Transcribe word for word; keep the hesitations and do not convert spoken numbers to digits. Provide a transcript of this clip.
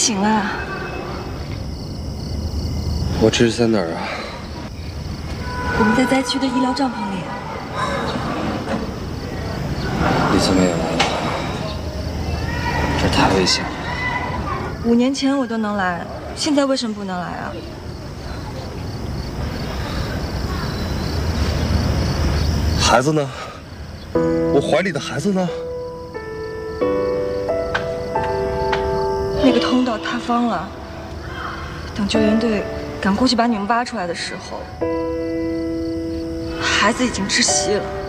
醒了。 我这是在哪儿啊？ 我们在灾区的医疗帐篷里。 你怎么也来了？这太危险了。 五年前我都能来，现在为什么不能来啊？ 孩子呢？我怀里的孩子呢？ 那个通道塌方了，等救援队赶过去把你们挖出来的时候，孩子已经窒息了。